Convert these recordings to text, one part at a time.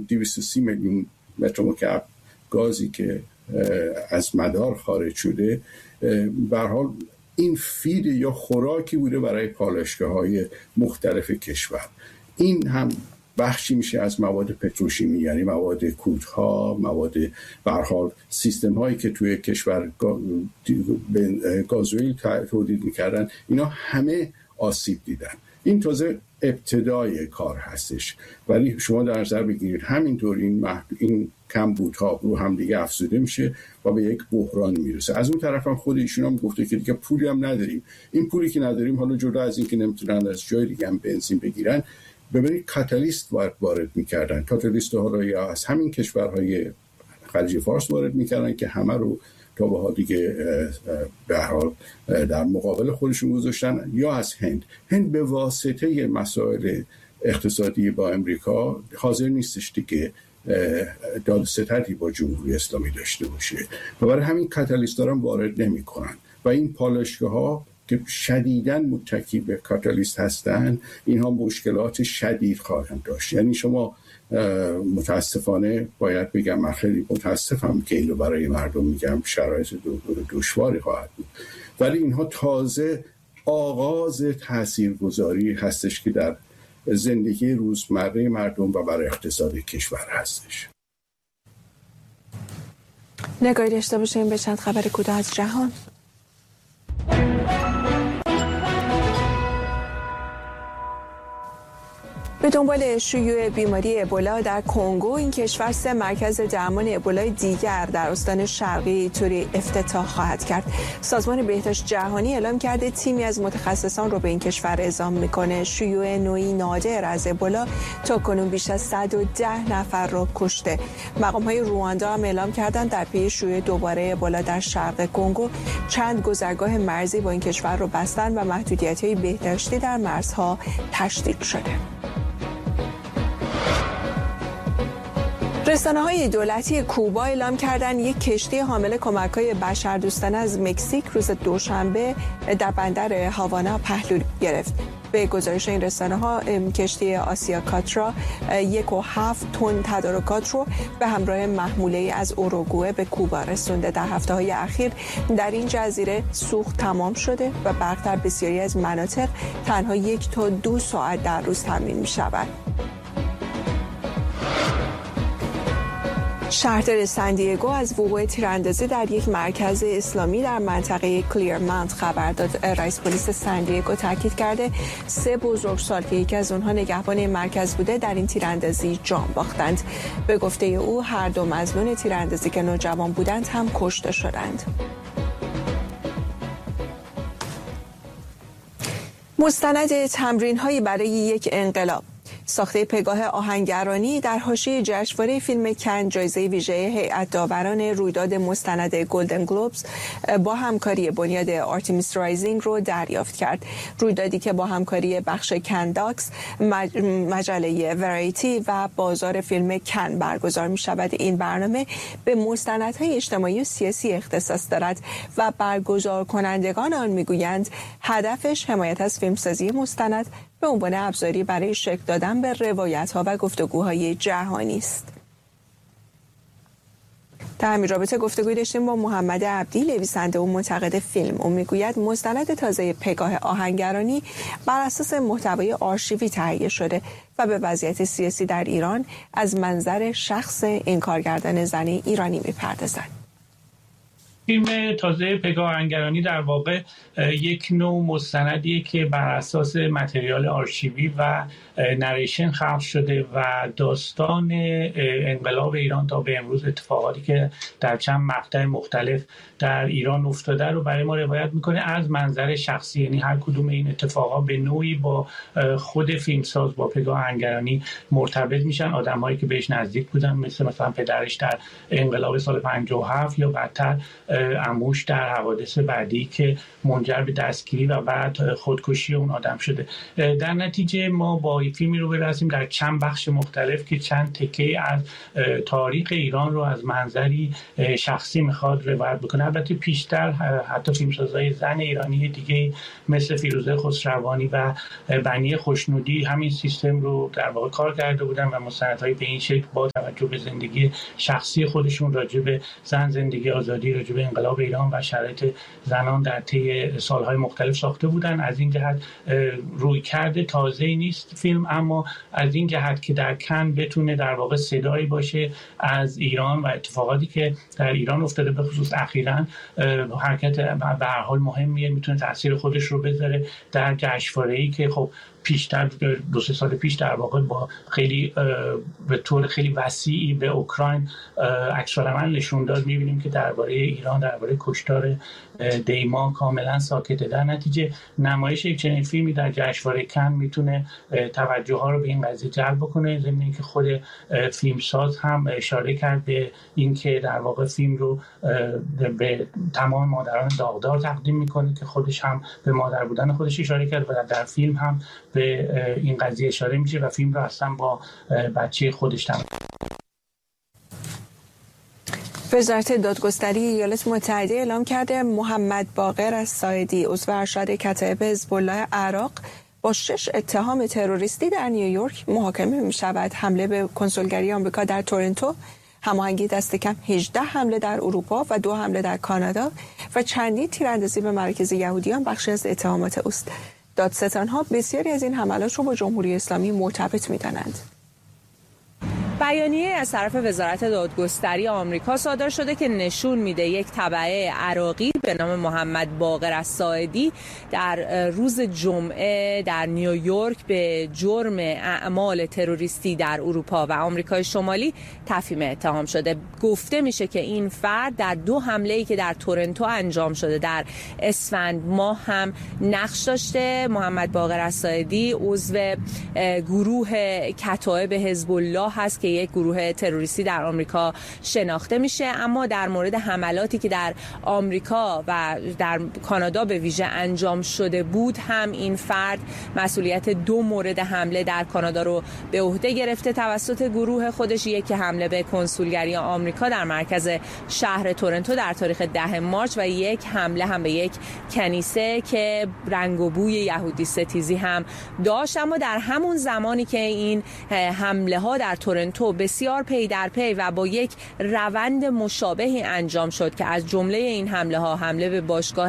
230 میلیون متر مکعب گازی که از مدار خارج شده به هر حال این فید یا خوراکی بوده برای پالایشگاه‌های مختلف کشور. این هم بخشی میشه از مواد پتروشیمی، یعنی مواد کودها، مواد به هر حال سیستم هایی که توی کشور گازوئیل تولید میکردن، اینا همه آسیب دیدن. این تازه ابتدای کار هستش، ولی شما در نظر بگیرید همینطور این کمبودها رو هم دیگه افزوده میشه و به یک بحران میرسه. از اون طرف هم خود ایشون هم گفته که دیگه پولی هم نداریم. این پولی که نداریم، حالا جدا از این که نمیتونن از جای دیگه هم بنزین بگیرن، ببینید کاتالیست وارد میکردن. کاتالیست ها یا از همین کشورهای خلیج فارس وارد میکردن که همه رو تا به حال دیگه به هر حال در مقابل خودشون گذاشتن، یا از هند به واسطه مسائل اقتصادی با امریکا حاضر نیستش دیگه داد ستدی با جمهوری اسلامی داشته باشه و برای همین کاتالیست‌ها هم وارد نمی‌کنن و این پالایشگاه‌ها که شدیداً متکی به کاتالیست هستن، اینها مشکلات شدید خواهند داشت. یعنی شما متاسفانه باید بگم، من خیلی متاسفم که اینو برای مردم میگم، شرایط دشواری خواهد بود، ولی اینها تازه آغاز تاثیرگذاری هستش که در زندگی روزمره مردم و برای اقتصاد کشور هستش. نگاهی داشته باشیم به چند خبر کوتاه از جهان. به دنبال شیوع بیماری ابولا در کنگو، این کشور 3 مرکز درمان ابولا دیگر در استان شرقی ایتوری افتتاح خواهد کرد. سازمان بهداشت جهانی اعلام کرده تیمی از متخصصان رو به این کشور اعزام میکنه. شیوع نوعی نادر از ابولا تا کنون بیش از 110 نفر رو کشته. مقام‌های رواندا هم اعلام کردند در پی شیوع دوباره ابولا در شرق کنگو چند گذرگاه مرزی با این کشور رو بستن و محدودیت‌های بهداشتی در مرزها تشدید شده. رسانه‌های دولتی کوبا اعلام کردند یک کشتی حامل کمک‌های بشردوستانه از مکزیک روز دوشنبه در بندر هاوانا پهلو گرفت. به گزارش این رسانه‌ها، کشتی آسیا کاترا 1.7 تن تدارکات رو به همراه محموله از اوروگوئه به کوبا رسونده. در هفته‌های اخیر در این جزیره سوخت تمام شده و برق در بسیاری از مناطق تنها 1 تا 2 ساعت در روز تامین می‌شود. شهردار سندیگو از وقوع تیراندازی در یک مرکز اسلامی در منطقه کلیرمانت خبر داد. رئیس پلیس سندیگو تاکید کرده 3 بزرگسال که یکی از اونها نگهبان این مرکز بوده در این تیراندازی جان باختند. به گفته او هر 2 مظنون تیراندازی که نوجوان بودند هم کشته شدند. مستند تمرین‌هایی برای یک انقلاب. ساخته پگاه آهنگرانی در حاشیه جشنواره فیلم کن جایزه ویژه هیئت داوران رویداد مستند گلدن گلوبز با همکاری بنیاد آرتمیس رایزینگ رو دریافت کرد. رویدادی که با همکاری بخش کنداکس، مجله ورایتی و بازار فیلم کن برگزار می شود. این برنامه به مستندهای اجتماعی و سیاسی اختصاص دارد و برگزار کنندگان آن می گویند هدفش حمایت از فیلمسازی مستند به عنوان ابزاری برای شکل دادن به روایت‌ها و گفتگوهای جهانی است. در همین رابطه گفتگوی داشتیم با محمد عبدی، نویسنده و منتقد فیلم. او میگوید مستند تازه پگاه آهنگرانی بر اساس محتوای آرشیوی تهیه شده و به وضعیت سیاسی در ایران از منظر شخص این کارگردان زن ایرانی میپردازد. فیلم تازه پگاه آهنگرانی در واقع یک نوع مستندیه که بر اساس متریال آرشیوی و نریشن خلق شده و داستان انقلاب ایران تا به امروز، اتفاقاتی که در چند مقطع مختلف در ایران افتاده رو برای ما روایت میکنه از منظر شخصی. یعنی هر کدوم این اتفاقا به نوعی با خود فیلمساز، با پگاه آهنگرانی مرتبط میشن. آدمایی که بهش نزدیک بودن، مثلا پدرش در انقلاب سال 57 یا بعدتر عموش در حوادث بعدی که منجر به دستگیری و بعد خودکشی اون آدم شده. در نتیجه ما با فیلمی رو برسیم در چند بخش مختلف که چند تکه از تاریخ ایران رو از منظری شخصی میخواد روایت بکنه. البته پیشتر حتی فیلمسازهای زن ایرانی دیگه مثل فیروزه خسروانی و بنی خوشنودی همین سیستم رو در واقع کار کرده بودن و مستندهای به این شکل با توجه به زندگی شخصی خودشون راجع به زن، زندگی آزادی، راجع به انقلاب ایران و شرایط زنان در طی سالهای مختلف ساخته بودن. از این جهت رویکرد تازه‌ای نیست فیلم، اما از این جهت که در کن بتونه در واقع صدایی باشه از ایران و اتفاقاتی که در ایران افتاده، به خصوص اخیراً حرکت به هر حال مهمیه، میتونه تاثیر خودش رو بذاره در جشنواره‌ای که خب پیشتر 2-3 سال پیش در واقع با خیلی به طور خیلی وسیعی به اوکراین عکس‌العمل نشون داد. می‌بینیم که درباره ایران، درباره کشتار دیما کاملا ساکته. در نتیجه نمایش یک چنین فیلمی در جشنواره کن میتونه توجه ها رو به این قضیه جلب بکنه، ضمن اینکه خود فیلمساز هم اشاره کرد به اینکه در واقع فیلم رو به تمام مادران داغدار تقدیم میکنه که خودش هم به مادر بودن خودش اشاره کرد و در فیلم هم به این قضیه اشاره میشه و فیلم رو اصلا با بچه خودش تمام. وزارت دادگستری ایالات متحده اعلام کرده محمد باقر الساعدی عضو ارشد کتایب حزب الله عراق با 6 اتهام تروریستی در نیویورک محاکمه می‌شود. حمله به کنسولگری آمریکا در تورنتو، هماهنگی دست کم 18 حمله در اروپا و 2 حمله در کانادا و چندین تیراندازی به مراکز یهودیان بخشی از اتهامات اوست. دادستان‌ها بسیاری از این حملات را با جمهوری اسلامی مرتبط می‌دانند. بیانیه از طرف وزارت دادگستری آمریکا صادر شده که نشون میده یک تبعه عراقی به نام محمد باقر الساعدی در روز جمعه در نیویورک به جرم اعمال تروریستی در اروپا و آمریکای شمالی تفهیم اتهام شده. گفته میشه که این فرد در 2 حمله‌ای که در تورنتو انجام شده در اسفند ماه هم نقش داشته. محمد باقر الساعدی عضو گروه کتایب حزب الله هست که یک گروه تروریستی در آمریکا شناخته میشه، اما در مورد حملاتی که در آمریکا و در کانادا به ویژه انجام شده بود هم این فرد مسئولیت 2 مورد حمله در کانادا رو به عهده گرفته توسط گروه خودش. یکی حمله به کنسولگری آمریکا در مرکز شهر تورنتو در تاریخ 10 مارس و یک حمله هم به یک کنیسه که رنگ و بوی یهودی ستیزی هم داشت. اما در همون زمانی که این حمله ها در تورنتو بسیار پی در پی و با یک روند مشابهی انجام شد که از جمله این حمله ها حمله به باشگاه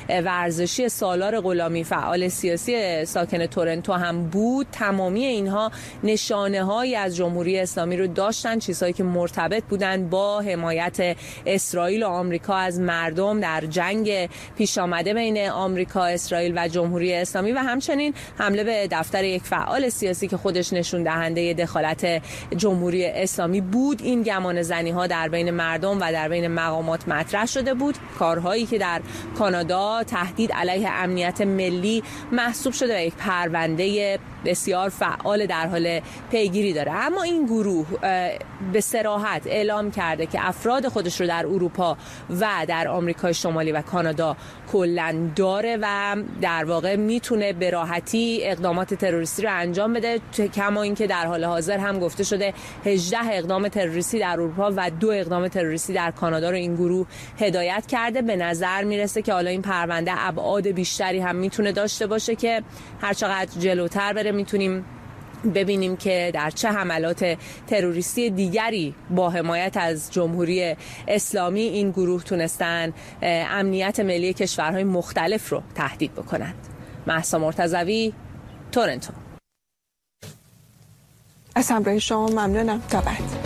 ورزشی سالار غلامی فعال سیاسی ساکن تورنتو هم بود، تمامی اینها نشانه هایی از جمهوری اسلامی رو داشتن، چیزهایی که مرتبط بودن با حمایت اسرائیل و آمریکا از مردم در جنگ پیش آمده بین آمریکا، اسرائیل و جمهوری اسلامی و همچنین حمله به دفتر یک فعال سیاسی که خودش نشون دهنده دخالت جمهوری اسلامی بود. این گمان زنی ها در بین مردم و در بین مقامات مطرح شده بود، کارهایی که در کانادا تهدید علیه امنیت ملی محسوب شده و یک پرونده بسیار فعال در حال پیگیری داره. اما این گروه به صراحت اعلام کرده که افراد خودش رو در اروپا و در آمریکای شمالی و کانادا کلاً داره و در واقع میتونه به راحتی اقدامات تروریستی رو انجام بده، کما اینکه در حال حاضر هم گفته شده 18 اقدام تروریستی در اروپا و 2 اقدام تروریستی در کانادا رو این گروه هدایت کرده. به نظر میرسه که حالا این پرونده ابعاد بیشتری هم میتونه داشته باشه که هر چقدر جلوتر بره میتونیم ببینیم که در چه حملات تروریستی دیگری با حمایت از جمهوری اسلامی این گروه تونستن امنیت ملی کشورهای مختلف رو تهدید بکنند. مهسا مرتضوی، تورنتو. از همراه شما ممنونم. تا بعد.